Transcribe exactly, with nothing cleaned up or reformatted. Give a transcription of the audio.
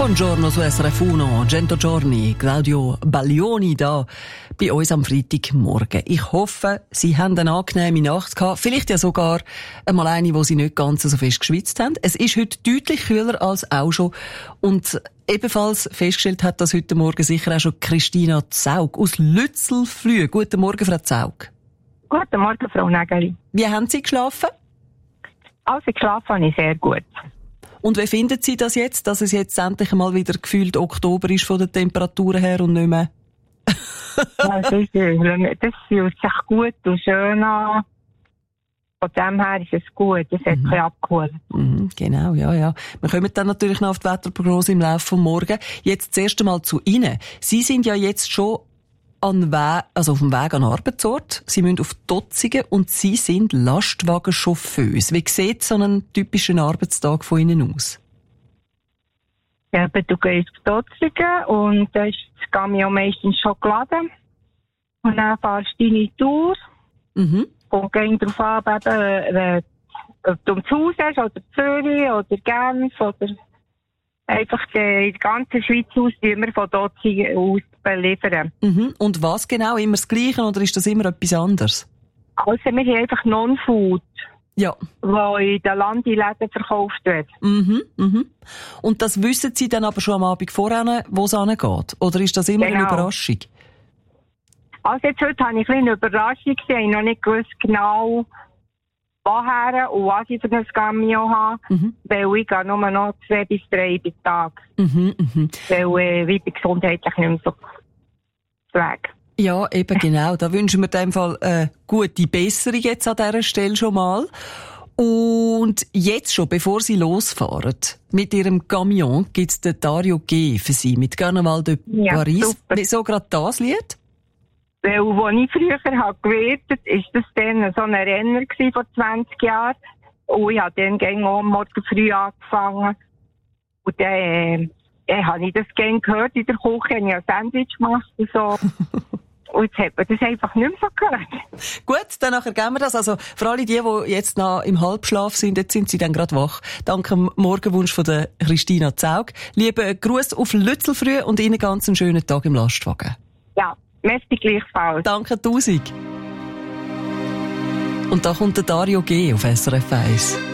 Buongiorno su S R F uno, cento giorni, Claudio Baglioni da bei uns am Freitagmorgen. Ich hoffe, Sie haben eine angenehme Nacht gehabt, vielleicht ja sogar einmal eine, wo Sie nicht ganz so fest geschwitzt haben. Es ist heute deutlich kühler als auch schon und ebenfalls festgestellt hat das heute Morgen sicher auch schon Christina Zaug aus Lützelflüh. Guten Morgen, Frau Zaug. Guten Morgen, Frau Nägeli. Wie haben Sie geschlafen? Also geschlafen habe ich sehr gut. Und wie finden Sie das jetzt, dass es jetzt endlich mal wieder gefühlt Oktober ist von den Temperaturen her und nicht mehr? Ja, das, ist, das fühlt sich gut und schön an. Von dem her ist es gut, es hat Mhm. sich abgeholt. Mhm, genau, ja, ja. Wir kommen dann natürlich noch auf die Wetterprognose im Laufe des Morgen. Jetzt zuerst einmal zu Ihnen. Sie sind ja jetzt schon an We- also auf dem Weg an den Arbeitsort. Sie müssen auf Dotzigen und Sie sind Lastwagenchauffeuse. Wie sieht so ein typischer Arbeitstag von Ihnen aus? Ja, aber du gehst auf Dotzigen und da ist das Camion meistens schon geladen. Und dann fahrst du deine Tour. Mhm. Und gehen darauf an, eben, äh, ob du ums Haus hast, oder Zürich, oder Genf, oder einfach die, die ganze Schweiz aus, die wir von Dotzigen aus beliefern. Mhm. Und was genau? Immer das Gleiche oder ist das immer etwas anderes? Also wir haben einfach Non-Food, Ja. wo in den Landeläden verkauft wird. Mhm, mhm. Und das wissen Sie dann aber schon am Abend vorher, wo es hingeht? Oder ist das immer eine Genau. Überraschung? Also jetzt heute habe ich ein bisschen eine Überraschung gesehen. Ich habe noch nicht gewusst genau, woher und was ich für ein Camion habe. Mhm. Weil ich gehe nur noch zwei bis drei bei Tag. Mhm, mhm. Weil äh, ich bin gesundheitlich nicht mehr so weg. Ja, eben genau. Da wünschen wir in dem Fall eine gute Besserung jetzt an dieser Stelle schon mal. Und jetzt schon, bevor Sie losfahren, mit Ihrem Camion gibt es den Dario G. für Sie mit Carnaval de Ja, Paris. super. Wieso gerade das Lied? Weil, als ich früher habe gewertet, war das dann so ein Renner gewesen vor zwanzig Jahren. Und ich habe dann gegen morgen früh angefangen. Und dann äh, äh, habe ich das gerne gehört in der Küche, habe ich ein Sandwich gemacht und so. Und jetzt hat man das einfach nicht mehr so gehört. Gut, dann nachher geben wir das. Also, für alle die, die jetzt noch im Halbschlaf sind, jetzt sind sie dann gerade wach. Dank dem Morgenwunsch von der Christina Zaug. Lieben Gruß auf Lützelfrüh und Ihnen ganz einen schönen Tag im Lastwagen. Ja, merci gleichfalls. Danke tausend. Und da kommt der Dario G. auf S R F eins.